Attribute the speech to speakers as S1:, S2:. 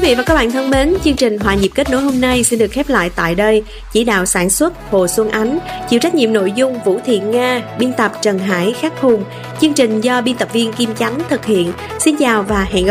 S1: vị và các bạn thân mến, chương trình Hòa nhịp kết nối hôm nay xin được khép lại tại đây. Chỉ đạo sản xuất Hồ Xuân Ánh, chịu trách nhiệm nội dung Vũ Thị Nga, biên tập Trần Hải, Khắc Hùng. Chương trình do biên tập viên Kim Chánh thực hiện. Xin chào và hẹn gặp